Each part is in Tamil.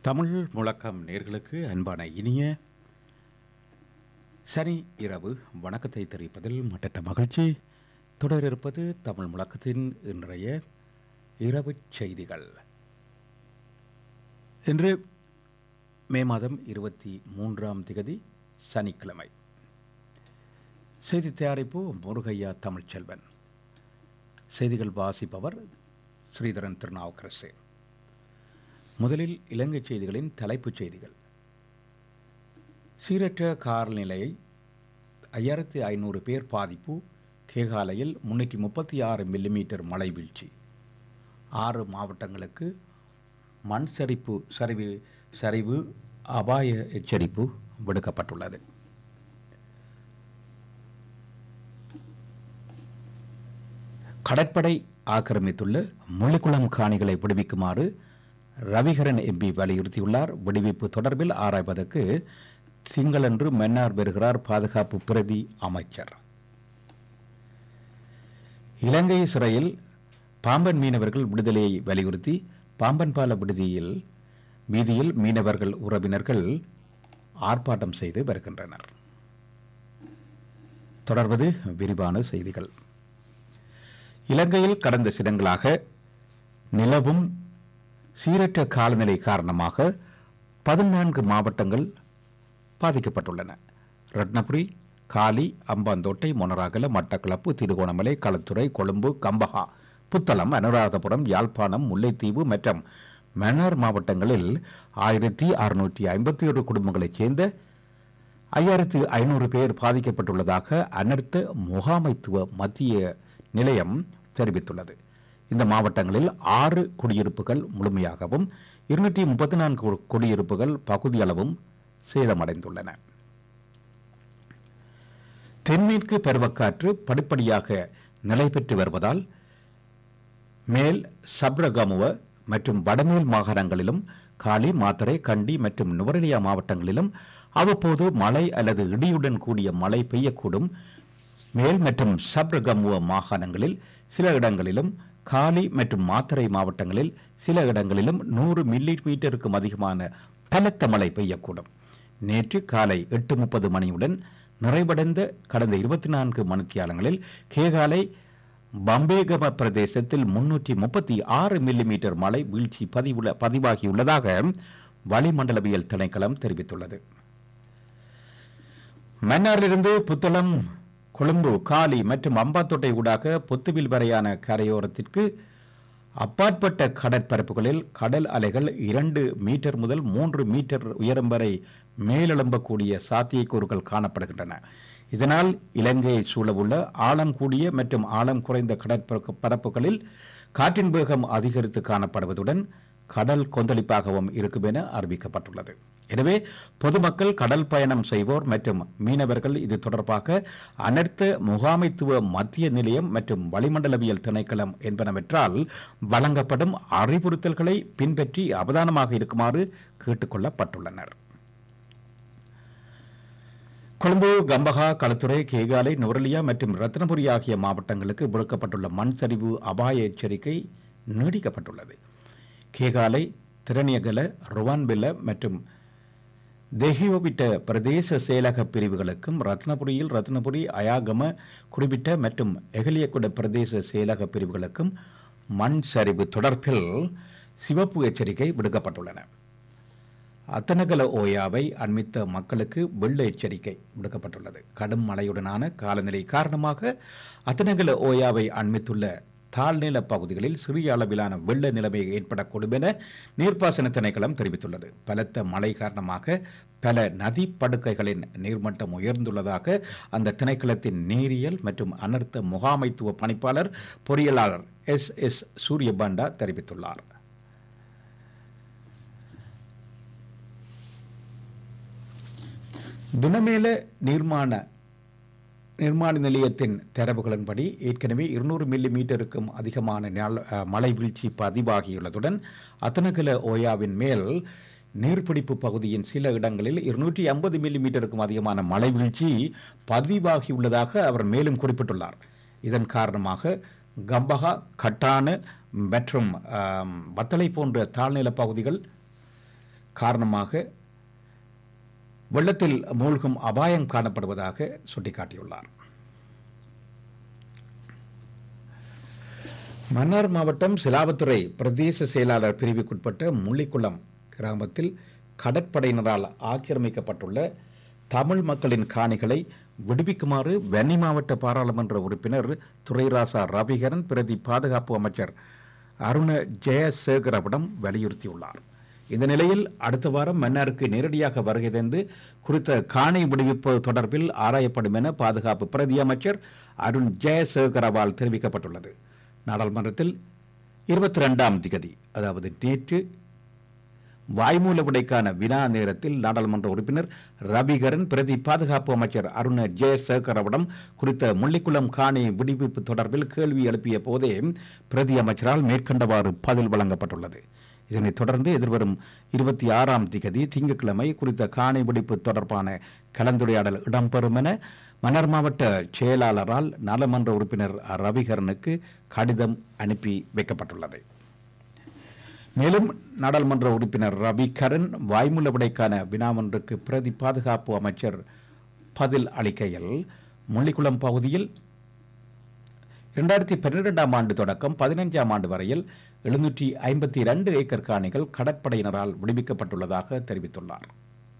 தமிழ் முழக்கம் நேர்களுக்கு அன்பான இனிய சனி இரவு வணக்கத்தை தெரிவிப்பதில் மட்டற்ற மகிழ்ச்சி. தொடரிருப்பது தமிழ் முழக்கத்தின் இன்றைய இரவு செய்திகள். இன்று மே மாதம் 23ஆம் திகதி சனிக்கிழமை. செய்தி தயாரிப்பு முருகையா தமிழ்ச்செல்வன். செய்திகள் வாசிப்பவர் ஸ்ரீதரன் திருநாவுக்கரசு. முதலில் இலங்கை செய்திகளின் தலைப்புச் செய்திகள். சீரற்ற காலநிலையை 5500 பேர் பாதிப்பு. கேகாலையில் 336 மில்லிமீட்டர் மழை வீழ்ச்சி. 6 மாவட்டங்களுக்கு மண் சரிவு அபாய எச்சரிப்பு விடுக்கப்பட்டுள்ளது. கடற்படை ஆக்கிரமித்துள்ள முள்ளிக்குளம் காணிகளை விடுவிக்குமாறு ரவிகரன் எம்பி வலியுறுத்தியுள்ளார். விடுவிப்பு தொடர்பில் ஆராய்வதற்கு திங்களன்று மன்னார் வருகிறார் பாதுகாப்பு பிரதி அமைச்சர். இலங்கை சிறையில் பாம்பன் மீனவர்கள் விடுதலையை வலியுறுத்தி பாம்பன்பால வீதியில் மீனவர்கள் உறவினர்கள் ஆர்ப்பாட்டம் செய்து வருகின்றனர். தொடர்வது விரிவான செய்திகள். இலங்கையில் கடந்த சிலங்களாக நிலவும் சீரற்ற காலநிலை காரணமாக 14 மாவட்டங்கள் பாதிக்கப்பட்டுள்ளன. ரத்னபுரி, காலி, அம்பாந்தோட்டை, மொனராகல, மட்டக்களப்பு, திருகோணமலை, களத்துறை, கொழும்பு, கம்பஹா, புத்தளம், அனுராதபுரம், யாழ்ப்பாணம், முல்லைத்தீவு மற்றும் மன்னார் மாவட்டங்களில் 1651 குடும்பங்களைச் சேர்ந்த 5500 பேர் பாதிக்கப்பட்டுள்ளதாக அனர்த்த முகாமைத்துவ மத்திய நிலையம் தெரிவித்துள்ளது. இந்த மாவட்டங்களில் 6 குடியிருப்புகள் முழுமையாகவும் 234 குடியிருப்புகள் பகுதியளவும் சேதமடைந்துள்ளன. தென்மேற்கு பருவக்காற்று படிப்படியாக நிலை பெற்று வருவதால் மேல் சப்ரகமுவ மற்றும் வடமேல் மாகாணங்களிலும் காலி, மாத்தறை, கண்டி மற்றும் நுவரெலியா மாவட்டங்களிலும் அவ்வப்போது மழை அல்லது இடியுடன் கூடிய மழை பெய்யக்கூடும். மேல் மற்றும் சப்ரகமுவ மாகாணங்களில் சில இடங்களிலும், காலி மற்றும் மாத்தறை மாவட்டங்களில் சில இடங்களிலும் 100 மில்லிமீட்டருக்கும் அதிகமான பலத்த மழை பெய்யக்கூடும். நேற்று காலை 8:30 மணியுடன் நிறைவடைந்த கடந்த 24 மணித்தியாலங்களில் கேகாலை பம்பேகம பிரதேசத்தில் 336 மில்லிமீட்டர் மழை வீழ்ச்சி பதிவாகியுள்ளதாக வளிமண்டலவியல் திணைக்களம் தெரிவித்துள்ளது. மன்னாரிலிருந்து புத்தளம், கொழும்பு, காலி மற்றும் அம்பாத்தோட்டை ஊடாக பொத்துவில் வரையான கரையோரத்திற்கு அப்பாற்பட்ட கடற்பரப்புகளில் கடல் அலைகள் 2 மீட்டர் முதல் 3 மீட்டர் உயரம் வரை மேலெழும்பக்கூடிய சாத்தியக்கூறுகள் காணப்படுகின்றன. இதனால் இலங்கையை சூழவுள்ள ஆழம் கூடிய மற்றும் ஆழம் குறைந்த கடற்பரப்புகளில் காற்றின் வேகம் அதிகரித்து காணப்படுவதுடன் கடல் கொந்தளிப்பாகவும் இருக்கும் என அறிவிக்கப்பட்டுள்ளது. எனவே பொதுமக்கள், கடல் பயணம் செய்வோர் மற்றும் மீனவர்கள் இது தொடர்பாக அனர்த்த முகாமைத்துவ மத்திய நிலையம் மற்றும் வளிமண்டலவியல் திணைக்களம் என்பனவற்றால் வழங்கப்படும் அறிவுறுத்தல்களை பின்பற்றி அவதானமாக இருக்குமாறு கேட்டுக்கொள்ளப்பட்டுள்ளனர். கொழும்பு, கம்பஹா, களத்துறை, கேகாலை, நுவரெலியா மற்றும் ரத்னபுரி ஆகிய மாவட்டங்களுக்கு விடுக்கப்பட்டுள்ள மண் சரிவு அபாய எச்சரிக்கை நீடிக்கப்பட்டுள்ளது. கேகாலை, திரணியகல, ருவான்வெல்ல மற்றும் தெஹியோவிட்ட பிரதேச செயலக பிரிவுகளுக்கும், ரத்னபுரி, அயாகம குறிப்பிட்ட மற்றும் எகலியகுட பிரதேச செயலக பிரிவுகளுக்கும் மண் சரிவு தொடர்பில் சிவப்பு எச்சரிக்கை விடுக்கப்பட்டுள்ளன. அத்தனகல ஓயாவை அண்மித்த மக்களுக்கு வெள்ள எச்சரிக்கை விடுக்கப்பட்டுள்ளது. கடும் மழையுடனான காலநிலை காரணமாக அத்தனகல ஓயாவை அண்மித்துள்ள தாழ்நில பகுதிகளில் சிறிய அளவிலான வெள்ள நிலைமை ஏற்படக்கூடும் என நீர்ப்பாசன திணைக்களம் தெரிவித்துள்ளது. பலத்த மழை காரணமாக பல நதி படுகைகளின் நீர்மட்டம் உயர்ந்துள்ளதாக அந்த திணைக்களத்தின் நீரியல் மற்றும் அனர்த்த முகாமைத்துவ பணிப்பாளர் பொறியியலாளர் எஸ் சூரியபாண்டா தெரிவித்துள்ளார். துனமேல நிர்மாண நிலையத்தின் தரவுகளின்படி ஏற்கனவே 200 மில்லிமீட்டருக்கும் அதிகமான மழை வீழ்ச்சி பதிவாகியுள்ளதுடன் அத்தனகல ஓயாவின் மேல் நீர்பிடிப்பு பகுதியின் சில இடங்களில் 250 மில்லிமீட்டருக்கும் அதிகமான மழை வீழ்ச்சி பதிவாகியுள்ளதாக அவர் மேலும் குறிப்பிட்டுள்ளார். இதன் காரணமாக கம்பஹா, கட்டான மற்றும் வத்தளை போன்ற தாழ்நில பகுதிகள் காரணமாக வெள்ளத்தில் மூழ்கும் அபாயம் காணப்படுவதாக சுட்டிக்காட்டியுள்ளார். மன்னார் மாவட்டம் சிலாவத்துறை பிரதேச செயலாளர் பிரிவுக்குட்பட்ட முள்ளிக்குளம் கிராமத்தில் கடற்படையினரால் ஆக்கிரமிக்கப்பட்டுள்ள தமிழ் மக்களின் காணிகளை விடுவிக்குமாறு வன்னி மாவட்ட பாராளுமன்ற உறுப்பினர் துரைராசா ரவிகரன் பிரதி பாதுகாப்பு அமைச்சர் அருண ஜெயசேகரவிடம் வலியுறுத்தியுள்ளார். இந்த நிலையில் அடுத்த வாரம் மன்னாருக்கு நேரடியாக வருகை தந்து குறித்த காணி விடுவிப்பு தொடர்பில் ஆராயப்படும் என பாதுகாப்பு பிரதி அமைச்சர் அருண் ஜெயசேகரவால் தெரிவிக்கப்பட்டுள்ளது. நாடாளுமன்றத்தில் 22ஆம் திகதி அதாவது நேற்று வாய்மூல விடைக்கான வினா நேரத்தில் நாடாளுமன்ற உறுப்பினர் ரவிகரன் பிரதி பாதுகாப்பு அமைச்சர் அருண ஜெயசேகரவிடம் குறித்த முள்ளிக்குளம் காணி விடுவிப்பு தொடர்பில் கேள்வி எழுப்பிய போதே பிரதி அமைச்சரால் மேற்கண்டவாறு பதில் வழங்கப்பட்டுள்ளது. இதனைத் தொடர்ந்து எதிர்வரும் 26ஆம் திகதி திங்கட்கிழமை குறித்த காணி விடுவிப்பு தொடர்பான கலந்துரையாடல் இடம்பெறும் என மன்னார் மாவட்ட செயலாளரால் நாடாளுமன்ற உறுப்பினர் ரவிகரனுக்கு கடிதம் அனுப்பி வைக்கப்பட்டுள்ளது. மேலும் நாடாளுமன்ற உறுப்பினர் ரவிகரன் வாய்மூல விடைக்கான வினாவொன்றுக்கு பிரதி பாதுகாப்பு அமைச்சர் பதில் அளிக்கையில் முள்ளிக்குளம் பகுதியில் 2012ஆம் ஆண்டு தொடக்கம் 15ஆம் ஆண்டு வரையில் 752 ஏக்கர் காணிகள் கடற்படையினரால் விடுவிக்கப்பட்டுள்ளதாக தெரிவித்துள்ளார்.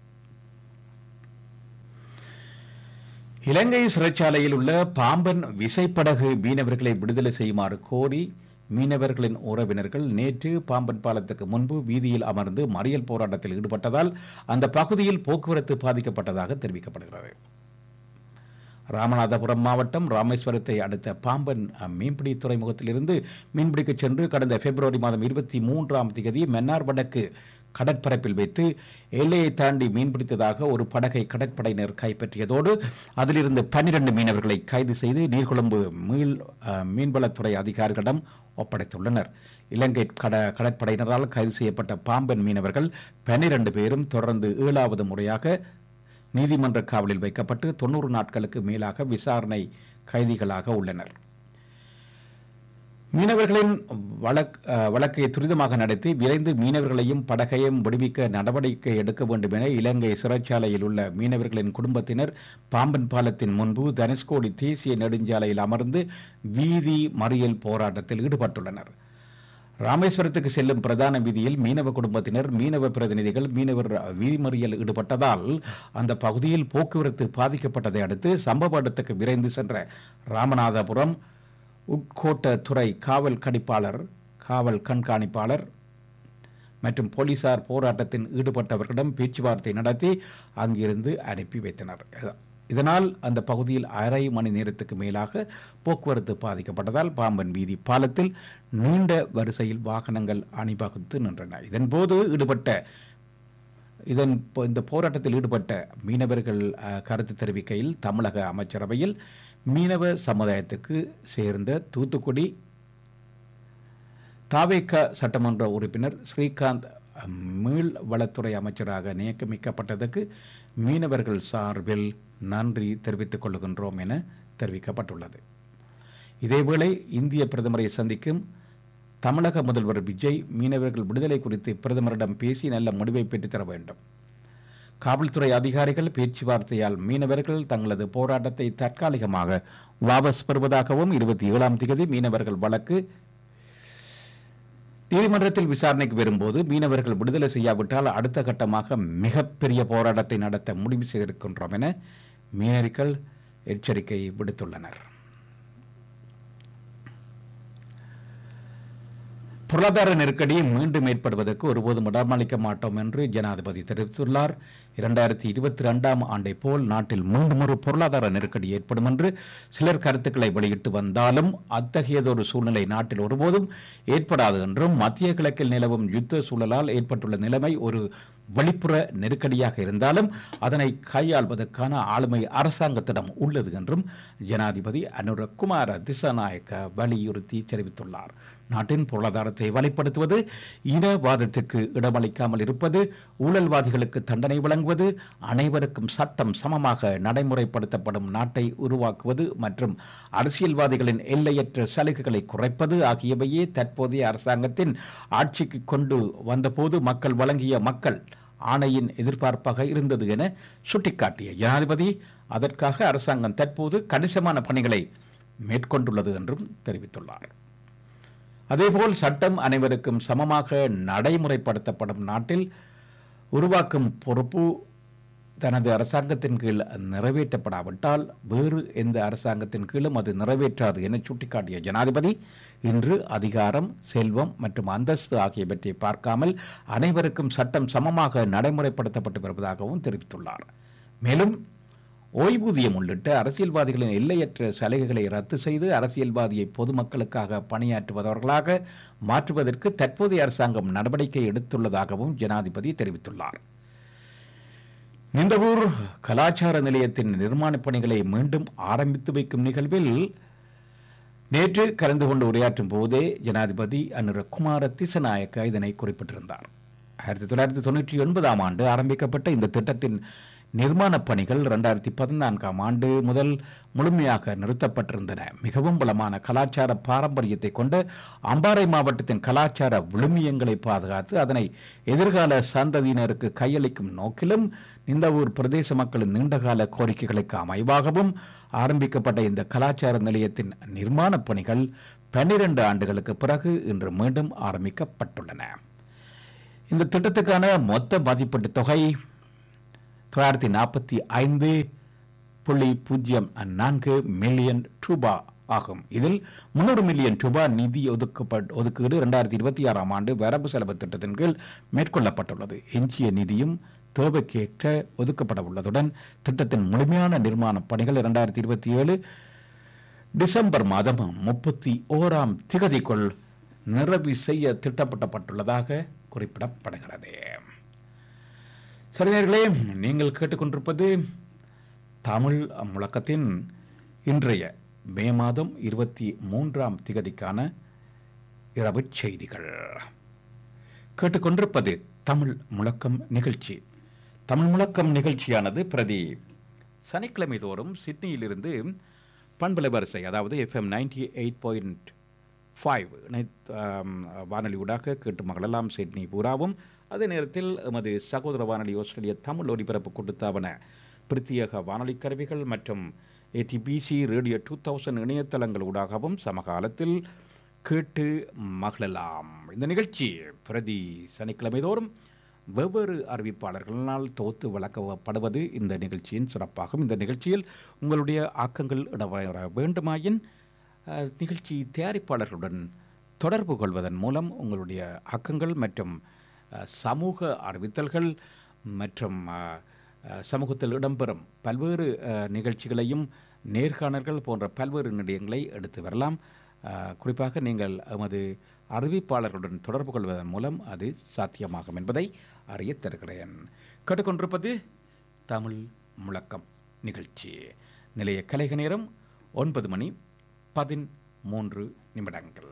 இலங்கை சிறைச்சாலையில் உள்ள பாம்பன் விசைப்படகு மீனவர்களை விடுதலை செய்யுமாறு கோரி மீனவர்களின் உறவினர்கள் நேற்று பாம்பன் பாலத்துக்கு முன்பு வீதியில் அமர்ந்து மறியல் போராட்டத்தில் ஈடுபட்டதால் அந்த பகுதியில் போக்குவரத்து பாதிக்கப்பட்டதாக தெரிவிக்கப்படுகிறது. ராமநாதபுரம் மாவட்டம் ராமேஸ்வரத்தை அடுத்த பாம்பன் மீன்பிடி துறைமுகத்திலிருந்து மீன்பிடிக்க சென்று கடந்த பிப்ரவரி மாதம் 23ஆம் தேதி மன்னார் வடக்கு கடற்பரப்பில் வைத்து எல்லையை தாண்டி மீன்பிடித்ததாக ஒரு படகை கடற்படையினர் கைப்பற்றியதோடு அதிலிருந்து 12 மீனவர்களை கைது செய்து நீர்கொழும்பு மீன்வளத்துறை அதிகாரிகளிடம் ஒப்படைத்துள்ளனர். இலங்கை கடற்படையினரால் கைது செய்யப்பட்ட பாம்பன் மீனவர்கள் 12 பேரும் தொடர்ந்து 7வது முறையாக நீதிமன்ற காவலில் வைக்கப்பட்டு 90 நாட்களுக்கு மேலாக விசாரணை கைதிகளாக உள்ளனர். மீனவர்களின் வழக்கை துரிதமாக நடத்தி விரைந்து மீனவர்களையும் படகையும் விடுவிக்க நடவடிக்கை எடுக்க வேண்டும் என இலங்கை சிறைச்சாலையில் உள்ள மீனவர்களின் குடும்பத்தினர் பாம்பன் பாலத்தின் முன்பு தனுஷ்கோடி தேசிய நெடுஞ்சாலையில் அமர்ந்து வீதி மறியல் போராட்டத்தில் ஈடுபட்டுள்ளனர். ராமேஸ்வரத்துக்கு செல்லும் பிரதான வீதியில் மீனவ குடும்பத்தினர் மீனவ பிரதிநிதிகள் மீனவர் வீதி மறியல் ஈடுபட்டதால் அந்த பகுதியில் போக்குவரத்து பாதிக்கப்பட்டதை அடுத்து சம்பவ இடத்துக்கு விரைந்து சென்ற ராமநாதபுரம் உட்கோட்டத்துறை காவல் கண்காணிப்பாளர் மற்றும் போலீசார் போராட்டத்தில் ஈடுபட்டவர்களிடம் பேச்சுவார்த்தை நடத்தி அங்கிருந்து அனுப்பி வைத்தனர். இதனால் அந்த பகுதியில் அரை மணி நேரத்துக்கு மேலாக போக்குவரத்து பாதிக்கப்பட்டதால் பாம்பன் வீதி பாலத்தில் நீண்ட வரிசையில் வாகனங்கள் அணிவகுத்து நின்றன. இந்த போராட்டத்தில் ஈடுபட்ட மீனவர்கள் கருத்து தெரிவிக்கையில் தமிழக அமைச்சரவையில் மீனவ சமுதாயத்துக்கு சேர்ந்த தூத்துக்குடி தாவேக சட்டமன்ற உறுப்பினர் ஸ்ரீகாந்த் மீள்வளத்துறை அமைச்சராக நியமிக்கப்பட்டதற்கு மீனவர்கள் சார்பில் நன்றி தெரிவித்துக் கொள்கின்றோம் என தெரிவிக்கப்பட்டுள்ளது. இதேவேளை இந்திய பிரதமரை சந்திக்கும் தமிழக முதல்வர் விஜய் மீனவர்கள் விடுதலை குறித்து பிரதமரிடம் பேசி நல்ல முடிவை பெற்றுத்தர வேண்டும். காவல்துறை அதிகாரிகள் பேச்சுவார்த்தையால் மீனவர்கள் தங்களது போராட்டத்தை தற்காலிகமாக வாபஸ் பெறுவதாகவும் 27ஆம் தேதி மீனவர்கள் வழக்கு நீதிமன்றத்தில் விசாரணைக்கு வரும்போது மீனவர்கள் விடுதலை செய்யாவிட்டால் அடுத்த கட்டமாக மிகப்பெரிய போராட்டத்தை நடத்த முடிவு செய்திருக்கின்றோம் என மீனவர்கள் எச்சரிக்கை விடுத்துள்ளனர். பொருளாதார நெருக்கடி மீண்டும் ஏற்படுவதற்கு ஒருபோதும் இடமளிக்க மாட்டோம் என்று ஜனாதிபதி தெரிவித்துள்ளார். 2022ஆம் ஆண்டை போல் நாட்டில் மீண்டும் ஒரு பொருளாதார நெருக்கடி ஏற்படும் என்று சிலர் கருத்துக்களை வெளியிட்டு வந்தாலும் அத்தகையதொரு சூழ்நிலை நாட்டில் ஒருபோதும் ஏற்படாது என்றும் மத்திய கிழக்கில் நிலவும் யுத்த சூழலால் ஏற்பட்டுள்ள நிலைமை ஒரு வெளிப்புற நெருக்கடியாக இருந்தாலும் அதனை கையாள்வதற்கான ஆளுமை அரசாங்கத்திடம் உள்ளது என்றும் ஜனாதிபதி அனுரகுமார திசாநாயக்க வலியுறுத்தி தெரிவித்துள்ளார். நாட்டின் பொருளாதாரத்தை வலுப்படுத்துவது, இனவாதத்துக்கு இடமளிக்காமல் இருப்பது, ஊழல்வாதிகளுக்கு தண்டனை வழங்குவது, அனைவருக்கும் சட்டம் சமமாக நடைமுறைப்படுத்தப்படும் நாட்டை உருவாக்குவது மற்றும் அரசியல்வாதிகளின் எல்லையற்ற சலுகைகளை குறைப்பது ஆகியவையே தற்போதைய அரசாங்கத்தின் ஆட்சிக்கு கொண்டு வந்தபோது மக்கள் வழங்கிய மக்கள் ஆணையின் எதிர்பார்ப்பாக இருந்தது என சுட்டிக்காட்டிய ஜனாதிபதி அதற்காக அரசாங்கம் தற்போது கணிசமான பணிகளை மேற்கொண்டுள்ளது என்றும் தெரிவித்துள்ளார். அதேபோல் சட்டம் அனைவருக்கும் சமமாக நடைமுறைப்படுத்தப்படும் நாட்டில் உருவாக்கும் பொறுப்பு தனது அரசாங்கத்தின் கீழ் நிறைவேற்றப்படாவிட்டால் வேறு எந்த அரசாங்கத்தின் கீழும் அது நிறைவேற்றாது என சுட்டிக்காட்டிய ஜனாதிபதி இன்று அதிகாரம், செல்வம் மற்றும் அந்தஸ்து ஆகியவற்றை பார்க்காமல் அனைவருக்கும் சட்டம் சமமாக நடைமுறைப்படுத்தப்பட்டு வருவதாகவும் தெரிவித்துள்ளார். மேலும் ஓய்வூதியம் உள்ளிட்ட அரசியல்வாதிகளின் எல்லையற்ற சலுகைகளை ரத்து செய்து அரசியல்வாதியை பொதுமக்களுக்காக பணியாற்றுபவர்களாக மாற்றுவதற்கு தற்போதைய அரசாங்கம் நடவடிக்கை எடுத்துள்ளதாகவும் ஜனாதிபதி தெரிவித்துள்ளார். நிந்தவூர் கலாச்சார நிலையத்தின் நிர்மாணப் பணிகளை மீண்டும் ஆரம்பித்து வைக்கும் நிகழ்வில் நேற்று கலந்து கொண்டு உரையாற்றும் போதே ஜனாதிபதி அனுரகுமார திசநாயக்க இதனை குறிப்பிட்டிருந்தார். 1999 ஆண்டு ஆரம்பிக்கப்பட்ட இந்த திட்டத்தின் நிர்மாணப் பணிகள் 2014 ஆண்டு முதல் முழுமையாக நிறுத்தப்பட்டிருந்தன. மிகவும் வளமான கலாச்சார பாரம்பரியத்தை கொண்ட அம்பாறை மாவட்டத்தின் கலாச்சார விழுமியங்களை பாதுகாத்து அதனை எதிர்கால சந்ததியினருக்கு கையளிக்கும் நோக்கிலும் நிந்தவூர் பிரதேச மக்களின் நீண்டகால கோரிக்கைகளுக்கு அமைவாகவும் ஆரம்பிக்கப்பட்ட இந்த கலாச்சார நிலையத்தின் நிர்மாணப் பணிகள் 12 ஆண்டுகளுக்கு பிறகு இன்று மீண்டும் ஆரம்பிக்கப்பட்டுள்ளன. இந்த திட்டத்துக்கான மொத்த மதிப்பீட்டு தொகை 945.04 மில்லியன் ரூபாய் ஆகும். இதில் 300 மில்லியன் ரூபாய் நிதி ஒதுக்கீடு 2026 ஆண்டு வரவு செலவு திட்டத்தின் கீழ் மேற்கொள்ளப்பட்டுள்ளது. எஞ்சிய நிதியும் தேவைக்கேற்ற ஒதுக்கப்பட உள்ளதுடன் திட்டத்தின் முழுமையான நிர்மாண பணிகள் 2027 டிசம்பர் மாதம் 31ஆம் திகதிக்குள் நிறைவு செய்ய திட்டமிடப்பட்டுள்ளதாக குறிப்பிடப்படுகிறது. சரிநேயர்களே, நீங்கள் கேட்டுக்கொண்டிருப்பது தமிழ் முழக்கத்தின் இன்றைய மே மாதம் 23ஆம் திகதிக்கான இரவு செய்திகள். கேட்டுக்கொண்டிருப்பது தமிழ் முழக்கம் நிகழ்ச்சி. தமிழ் முழக்கம் நிகழ்ச்சியானது பிரதி சனிக்கிழமை தோறும் சிட்னியிலிருந்து பண்பலை வரிசை, அதாவது FM 98.5 வானொலி ஊடாக கேட்டு மகளெல்லாம் சிட்னி பூராவும், அதே நேரத்தில் எமது சகோதர வானொலி ஆஸ்திரேலிய தமிழ் ஒலிபரப்பு கொடுத்தாவன பிரத்யேக வானொலி கருவிகள் மற்றும் ATBC ரேடியோ 2000 இணையதளங்கள் ஊடாகவும் சமகாலத்தில் கேட்டு மகளெல்லாம். இந்த நிகழ்ச்சி பிரதி சனிக்கிழமை தோறும் வெவ்வேறு அறிவிப்பாளர்களால் தொகுத்து வழங்கப்படுவது இந்த நிகழ்ச்சியின் சிறப்பாகும். இந்த நிகழ்ச்சியில் உங்களுடைய ஆக்கங்கள் இடம்பெற வேண்டுமாயின் நிகழ்ச்சி தயாரிப்பாளர்களுடன் தொடர்பு கொள்வதன் மூலம் உங்களுடைய ஆக்கங்கள் மற்றும் சமூக அறிவித்தல்கள் மற்றும் சமூகத்தில் இடம்பெறும் பல்வேறு நிகழ்ச்சிகளையும் நேர்காணல்கள் போன்ற பல்வேறு நிலையங்களை எடுத்து வரலாம். குறிப்பாக நீங்கள் எமது அறிவிப்பாளர்களுடன் தொடர்பு கொள்வதன் மூலம் அது சாத்தியமாகும் என்பதை அறிய தருகிறேன். கேட்டுக்கொண்டிருப்பது தமிழ் முழக்கம் நிகழ்ச்சி. நிலைய கலைக நேரம் 9:13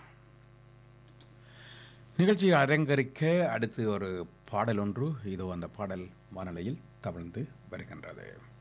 நிகழ்ச்சியை அரங்கரிக்க அடுத்து ஒரு பாடல் ஒன்று இதோ அந்த பாடல் வானொலியில் தவழ்ந்து வருகின்றது.